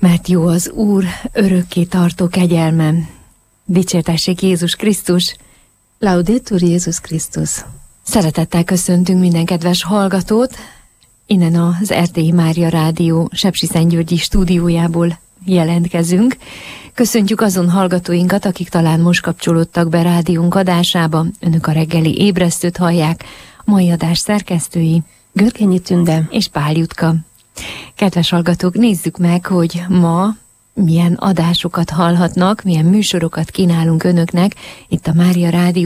Mert jó az Úr, örökké tartó kegyelmem. Dicsértessék Jézus Krisztus! Laudetur Jézus Krisztus! Szeretettel köszöntünk minden kedves hallgatót. Innen az Erdélyi Mária Rádió Sepsiszentgyörgyi stúdiójából jelentkezünk. Köszöntjük azon hallgatóinkat, akik talán most kapcsolódtak be rádiónk adásába. Önök a reggeli ébresztőt hallják. A mai adás szerkesztői Görkényi Tünde és Pál Jutka. Kedves hallgatók, nézzük meg, hogy ma milyen adásokat hallhatnak, milyen műsorokat kínálunk önöknek itt a Mária Rádió